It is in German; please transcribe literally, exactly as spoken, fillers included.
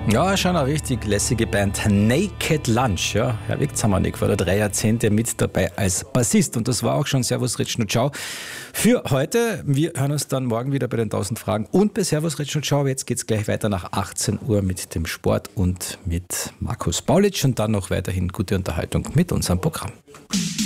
Ja, schon eine richtig lässige Band. Naked Lunch. Ja, Herr Wigzamanik war da drei Jahrzehnte mit dabei als Bassist. Und das war auch schon Servus Ritsch und Ciao für heute. Wir hören uns dann morgen wieder bei den tausend Fragen und bei Servus Ritsch und Ciao. Jetzt geht's gleich weiter nach achtzehn Uhr mit dem Sport und mit Markus Paulitsch und dann noch weiterhin gute Unterhaltung mit unserem Programm.